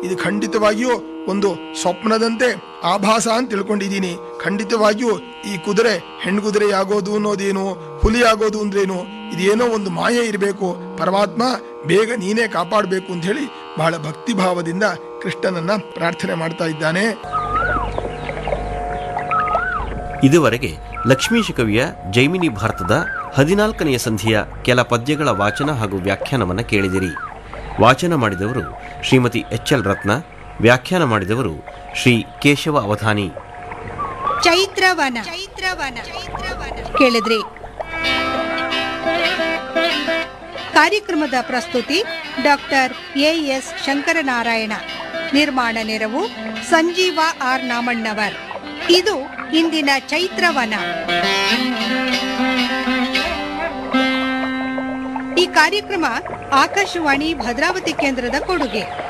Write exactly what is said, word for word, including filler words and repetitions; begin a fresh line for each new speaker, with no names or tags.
ಇದು ಖಂಡಿತವಾಗಿಯೂ ಒಂದು ಸ್ವಪ್ನದಂತೆ ಆಭಾಸ ಅಂತ ತಿಳ್ಕೊಂಡಿದ್ದೀನಿ. ಖಂಡಿತವಾಗಿಯೂ ಈ ಕುದುರೆ ಹೆಣ್ಗುದುರೆ ಆಗೋದು ಅನ್ನೋದೇನು, ಹುಲಿ ಆಗೋದು ಅಂದ್ರೇನು, ಇದೇನೋ ಒಂದು ಮಾಯೆ ಇರಬೇಕು, ಪರಮಾತ್ಮ ಬೇಗ ನೀನೇ ಕಾಪಾಡಬೇಕು ಅಂತ ಹೇಳಿ ಬಹಳ ಭಕ್ತಿ ಭಾವದಿಂದ ಕೃಷ್ಣನನ್ನ ಪ್ರಾರ್ಥನೆ ಮಾಡ್ತಾ ಇದ್ದಾನೆ.
ಇದುವರೆಗೆ ಲಕ್ಷ್ಮೀಶ ಕವಿಯ ಜೈಮಿನಿ ಭಾರತದ ಹದಿನಾಲ್ಕನೆಯ ಸಂಧಿಯ ಕೆಲ ಪದ್ಯಗಳ ವಾಚನ ಹಾಗೂ ವ್ಯಾಖ್ಯಾನವನ್ನು ಕೇಳಿದಿರಿ. ವಾಚನ ಮಾಡಿದವರು ಶ್ರೀಮತಿ ಎಚ್ ಎಲ್ ರತ್ನ, ವ್ಯಾಖ್ಯಾನ ಮಾಡಿದವರು ಶ್ರೀ ಕೇಶವ ಅವಧಾನಿ.
ಚೈತ್ರವನ ಚೈತ್ರವನ ಕೇಳಿದ್ರಿ. ಕಾರ್ಯಕ್ರಮದ ಪ್ರಸ್ತುತಿ ಡಾಕ್ಟರ್ ಎ ಎಸ್ ಶಂಕರನಾರಾಯಣ. ನಿರ್ಮಾಣ ನೆರವು ಸಂಜೀವ ಆರ್ ನಾಮಣ್ಣವರ್. ಇದು ಇಂದಿನ ಚೈತ್ರವನ. ಈ ಕಾರ್ಯಕ್ರಮ ಆಕಾಶವಾಣಿ ಭದ್ರಾವತಿ ಕೇಂದ್ರದ ಕೊಡುಗೆ.